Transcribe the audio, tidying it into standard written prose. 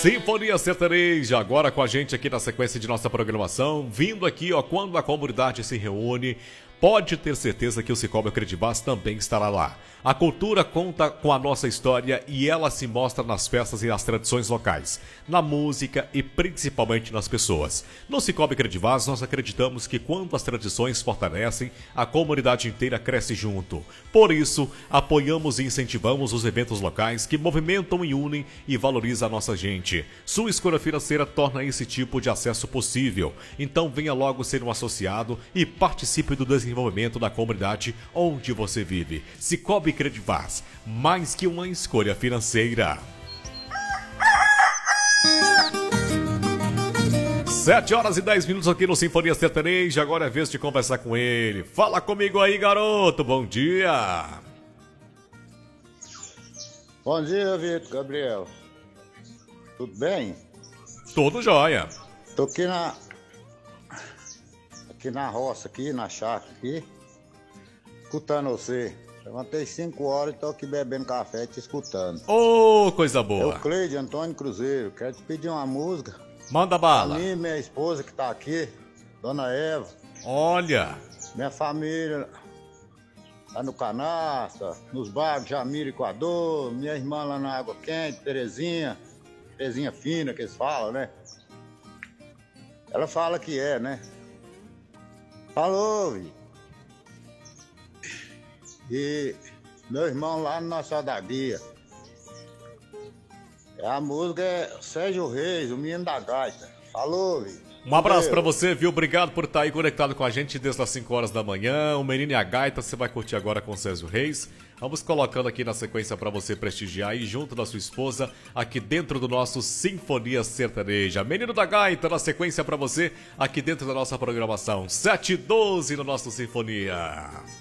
Sinfonia Sertaneja, agora com a gente aqui na sequência de nossa programação, vindo aqui, ó, quando a comunidade se reúne, pode ter certeza que o Cicobi Credibas também estará lá. A cultura conta com a nossa história e ela se mostra nas festas e nas tradições locais, na música e principalmente nas pessoas. No Cicobi Credibas, nós acreditamos que quando as tradições fortalecem, a comunidade inteira cresce junto. Por isso, apoiamos e incentivamos os eventos locais que movimentam e unem e valorizam a nossa gente. Sua escolha financeira torna esse tipo de acesso possível. Então venha logo ser um associado e participe do desenvolvimento da comunidade onde você vive. Cicobi Credibas, mais que uma escolha financeira. 7h10 aqui no Sinfonia Sertaneja. Agora é vez de conversar com ele. Fala comigo aí, garoto. Bom dia. Bom dia, Vitor, Gabriel. Tudo bem? Tudo jóia. Tô aqui na roça, aqui na chácara, aqui, escutando você. Levantei 5 horas e tô aqui bebendo café te escutando. Ô, coisa boa. Eu, Cleide Antônio Cruzeiro, quero te pedir uma música. Manda bala. A mim e minha esposa que tá aqui, Dona Eva. Olha. Minha família lá no Canastra, nos bairros Jamiro e Equador, minha irmã lá na Água Quente, Terezinha Fina, que eles falam, né? Ela fala que é, né? Falou, vi. E meu irmão lá no Nossa da Guia. A música é Sérgio Reis, o menino da gaita. Falou, vi. Um abraço pra você, viu? Obrigado por estar aí conectado com a gente desde as 5 horas da manhã. O Menino e a Gaita, você vai curtir agora com o Sérgio Reis. Vamos colocando aqui na sequência pra você prestigiar aí junto da sua esposa, aqui dentro do nosso Sinfonia Sertaneja. Menino da Gaita, na sequência pra você, aqui dentro da nossa programação. 7h12 no nosso Sinfonia.